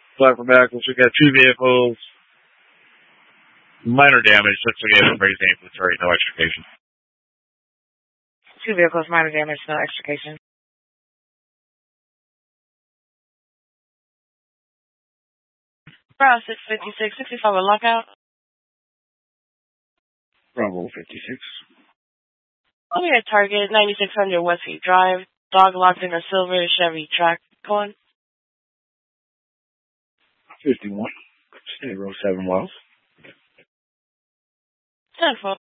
Flat for backwards. We got 2 vehicles. Minor damage. That's what we have raised inventory. No extrication. 2 vehicles, minor damage, no extrication. Bravo 656, 65 a lockout. Bravo 56. I'll be at target 9600 Westgate Drive. Dog locked in a silver Chevy track con. 51. Stay row 7 miles. 10-4.